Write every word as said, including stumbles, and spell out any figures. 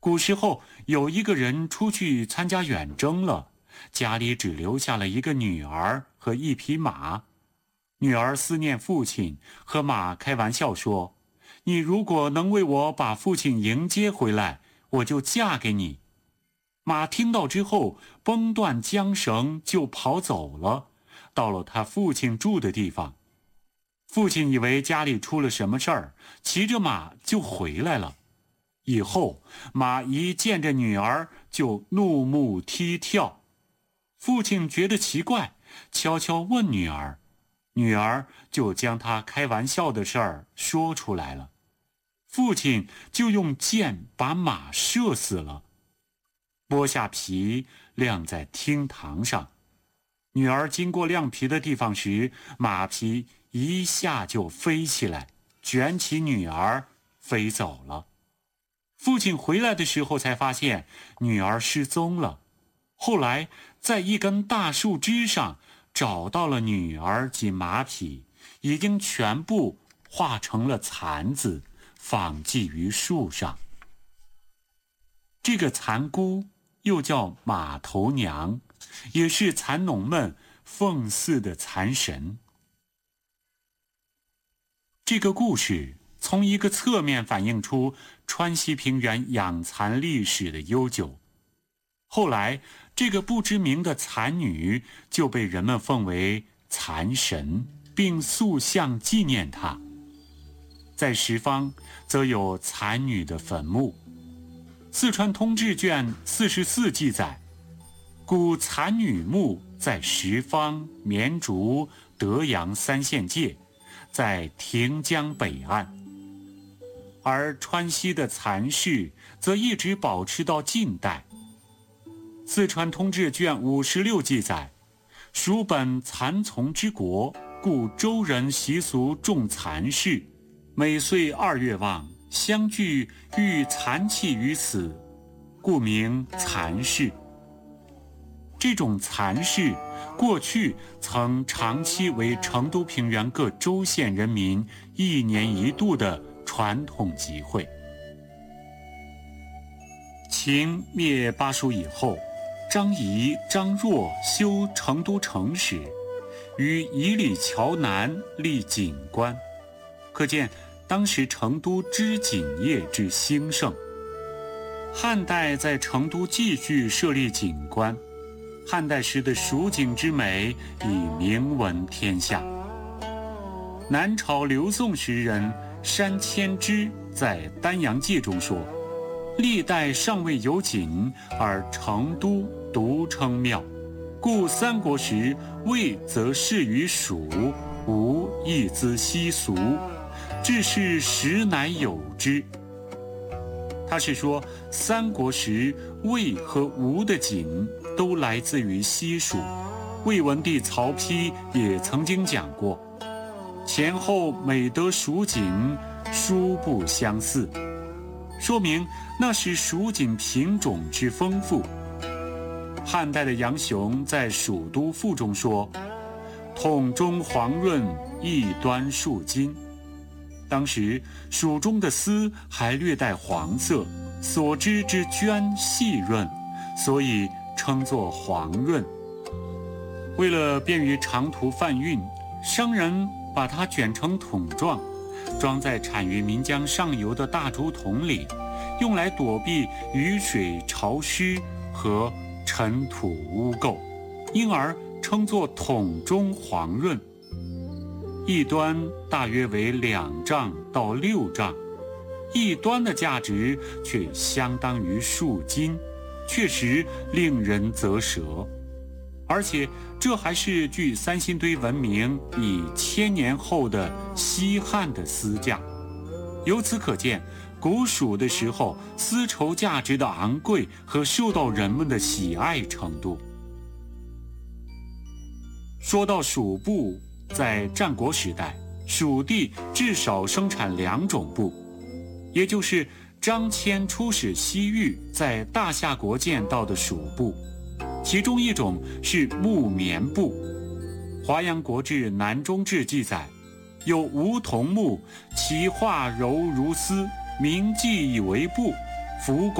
古时候有一个人出去参加远征了，家里只留下了一个女儿和一匹马。女儿思念父亲，和马开玩笑说：你如果能为我把父亲迎接回来，我就嫁给你。马听到之后，崩断缰绳就跑走了，到了他父亲住的地方。父亲以为家里出了什么事儿，骑着马就回来了。以后马一见着女儿就怒目踢跳。父亲觉得奇怪，悄悄问女儿，女儿就将他开玩笑的事儿说出来了。父亲就用箭把马射死了，剥下皮晾在厅堂上。女儿经过晾皮的地方时，马皮一下就飞起来，卷起女儿飞走了。父亲回来的时候才发现女儿失踪了，后来在一根大树枝上找到了女儿及马匹，已经全部化成了残子，放寄于树上。这个残姑又叫马头娘，也是蚕农们奉祀的蚕神。这个故事从一个侧面反映出川西平原养蚕历史的悠久。后来这个不知名的蚕女就被人们奉为蚕神，并塑像纪念她。在十方则有蚕女的坟墓。四川通志卷四十四记载，古蚕女墓在十方、绵竹、德阳三县界，在亭江北岸。而川西的蚕氏则一直保持到近代。四川通志卷五十六记载，蜀本蚕丛之国，故周人习俗种蚕氏，每岁二月望，相聚欲蚕器于此，故名蚕氏。这种蚕氏过去曾长期为成都平原各州县人民一年一度的传统集会。秦灭巴蜀以后，张仪、张若修成都城时，于仪里桥南立锦官，可见当时成都织锦业之兴盛。汉代在成都继续设立锦官，汉代时的蜀锦之美已名闻天下。南朝刘宋时人山千之在《丹阳记》中说，历代尚未有锦，而成都独称妙，故三国时魏则仕于蜀，吴亦资西俗，至是时乃有之。他是说三国时魏和吴的锦都来自于西蜀。魏文帝曹丕也曾经讲过，前后每得蜀锦，殊不相似，说明那是蜀锦品种之丰富。汉代的杨雄在《蜀都赋》中说，统中黄润，一端数金。当时蜀中的丝还略带黄色，所织之绢细润，所以称作黄润。为了便于长途贩运，商人把它卷成筒状，装在产于岷江上游的大竹筒里，用来躲避雨水潮湿和尘土污垢，因而称作筒中黄润。一端大约为两丈到六丈，一端的价值却相当于数金，确实令人啧舌。而且这还是距三星堆文明已千年后的西汉的丝价。由此可见，古蜀的时候丝绸价值的昂贵和受到人们的喜爱程度。说到蜀布，在战国时代，蜀地至少生产两种布，也就是张骞出使西域在大夏国见到的蜀布，其中一种是木棉布。华阳国志南中志记载，有梧桐木，其画柔如丝，名记以为布，服